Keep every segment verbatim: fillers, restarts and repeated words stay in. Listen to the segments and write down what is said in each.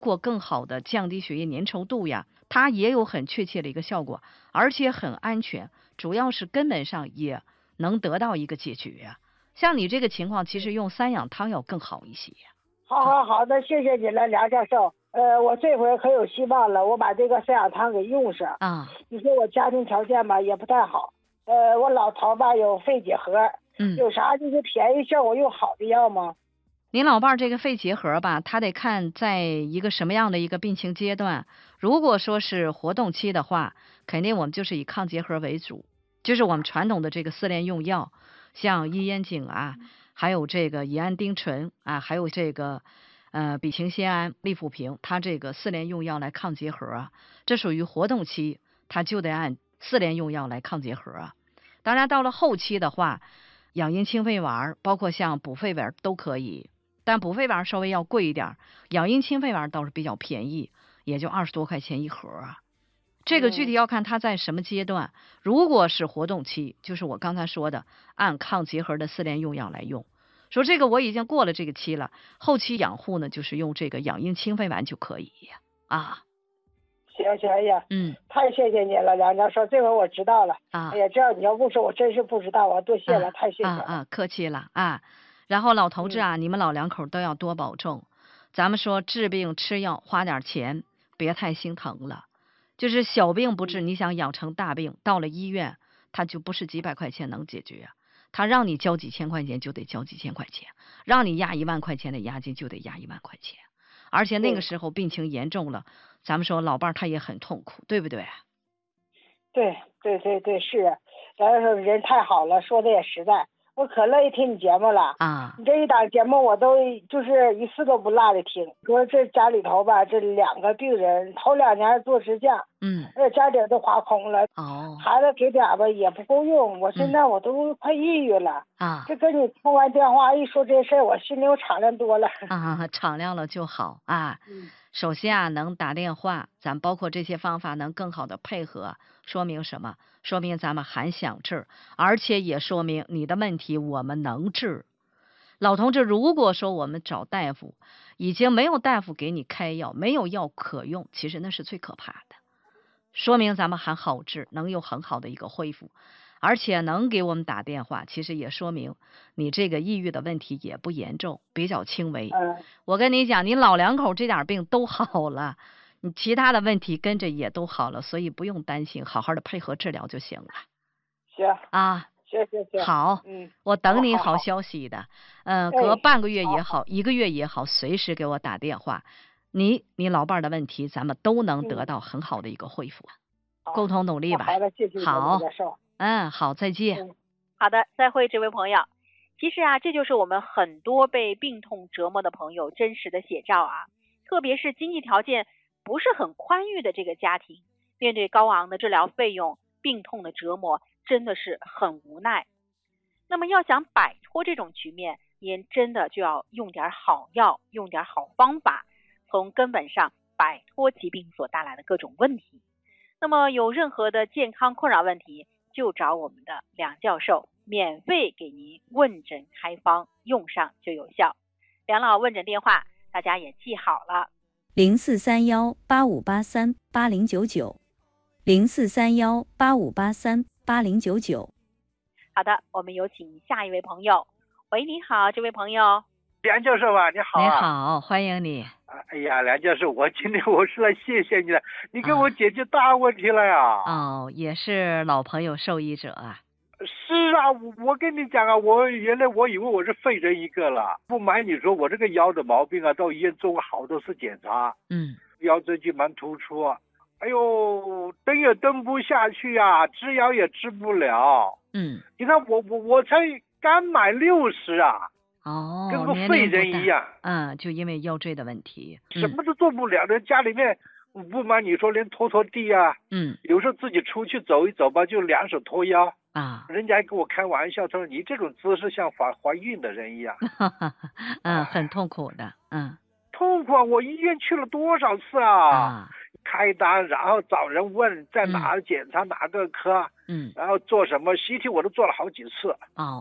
过更好的降低血液粘稠度呀，它也有很确切的一个效果，而且很安全，主要是根本上也能得到一个解决。像你这个情况，其实用三养汤要更好一些。 好好好的，谢谢你了，梁教授。呃，我这回可有希望了，我把这个三养汤给用上。 啊， 你说我家庭条件吧也不太好，呃，我老头吧有肺结核， 嗯， 有啥就是便宜效果又好的药吗？ 您老伴儿这个肺结核吧，他得看在一个什么样的一个病情阶段。如果说是活动期的话，肯定我们就是以抗结核为主，就是我们传统的这个四联用药，像伊烟肼啊，还有这个乙胺丁醇啊，还有这个呃吡嗪酰胺、利福平，它这个四联用药来抗结核啊，这属于活动期，它就得按四联用药来抗结核啊。当然到了后期的话，养阴清肺丸，包括像补肺丸都可以。但补肺丸稍微要贵一点，养阴清肺丸倒是比较便宜，也就二十多块钱一盒啊。这个具体要看它在什么阶段。如果是活动期，就是我刚才说的，按抗结核的四联用药来用。说这个我已经过了这个期了，后期养护呢，就是用这个养阴清肺丸就可以啊。 行行呀， 嗯， 太谢谢你了，梁教授，这回我知道了。 啊， 哎呀，这要你要不说，我真是不知道啊，多谢了， 啊太谢谢了。 啊啊，客气了啊。然后老头子啊， 嗯、 你们老两口都要多保重。咱们说治病吃药花点钱，别太心疼了。就是小病不治， 嗯、 你想养成大病，到了医院，他就不是几百块钱能解决。他让你交几千块钱就得交几千块钱，让你押一万块钱的押金就得押一万块钱。而且那个时候病情严重了，咱们说老伴儿他也很痛苦，对不对？ 对对对对，是，梁教授人太好了，说的也实在。我可乐意听你节目了啊， 你这一档节目我都就是一次都不落的听。说这家里头吧，这两个病人头两年做支架， 嗯， 那家底都花空了， 哦， 孩子给点吧也不够用，我现在我都快抑郁了。 啊这跟你通完电话一说这事儿，我心里有敞亮多了。 啊，敞亮了就好啊。 嗯首先啊，能打电话，咱包括这些方法能更好的配合，说明什么？说明咱们还想治，而且也说明你的问题我们能治。老同志，如果说我们找大夫，已经没有大夫给你开药，没有药可用，其实那是最可怕的，说明咱们还好治，能有很好的一个恢复。而且能给我们打电话，其实也说明你这个抑郁的问题也不严重，比较轻微。 嗯， 我跟你讲，你老两口这点病都好了，你其他的问题跟着也都好了，所以不用担心，好好的配合治疗就行了。 行啊， 行行行， 好， 嗯， 我等你好好好好消息的。嗯、 哎隔半个月也好好，一个月也好，随时给我打电话。你你老伴儿的问题，咱们都能得嗯， 到很好的一个恢复， 好， 共同努力吧。 那好的，谢谢你，梁好， 教授。 嗯，好，再见。 嗯。 好的，再会，这位朋友。其实啊，这就是我们很多被病痛折磨的朋友真实的写照啊。特别是经济条件不是很宽裕的这个家庭，面对高昂的治疗费用、病痛的折磨，真的是很无奈。那么要想摆脱这种局面，您真的就要用点好药，用点好方法，从根本上摆脱疾病所带来的各种问题。那么有任何的健康困扰问题，就找我们的梁教授，免费给您问诊开方，用上就有效。梁老问诊电话大家也记好了， 零四三幺八五八三八零九九，零四三幺八五八三八零九九。 好的，我们有请下一位朋友。喂，你好，这位朋友。 梁教授啊，你好啊！ 你好，欢迎你。 哎呀，梁教授，我今天我是来谢谢你了，你给我解决大问题了呀！ 啊、哦，也是老朋友受益者啊。 是啊，我我跟你讲啊，我原来我以为我是废人一个了。不瞒你说，我这个腰的毛病啊，到医院做过好多次检查， 嗯， 腰椎间盘突出，哎呦，蹬也蹬不下去啊，治腰也治不了。 嗯， 你看我我我才刚满六十啊。 哦， 跟个废人一样， 嗯，就因为腰椎的问题， 什么都做不了的。家里面不瞒你说，连拖拖地啊， 嗯， 有时候自己出去走一走吧，就两手托腰啊。 人家还跟我开玩笑，他说你这种姿势像怀怀孕的人一样， 嗯，很痛苦的，嗯， 痛苦啊！我医院去了多少次啊？ 啊， 开单，然后找人问在哪检查哪个科， 嗯， 然后做什么 C T 我都做了好几次。 哦。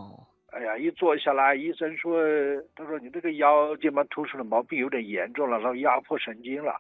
哎呀，一坐下来，医生说，他说你这个腰间盘突出的毛病有点严重了，然后压迫神经了。